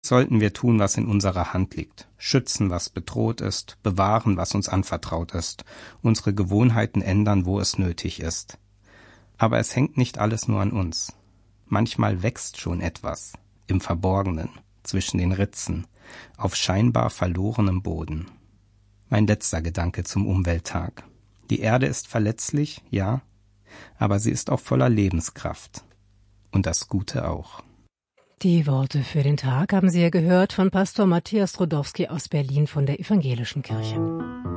sollten wir tun, was in unserer Hand liegt, schützen, was bedroht ist, bewahren, was uns anvertraut ist, unsere Gewohnheiten ändern, wo es nötig ist. Aber es hängt nicht alles nur an uns. Manchmal wächst schon etwas, im Verborgenen, zwischen den Ritzen, auf scheinbar verlorenem Boden. Mein letzter Gedanke zum Umwelttag. Die Erde ist verletzlich, ja, aber sie ist auch voller Lebenskraft. Und das Gute auch. Die Worte für den Tag haben Sie ja gehört von Pastor Matthias Rodowski aus Berlin von der Evangelischen Kirche.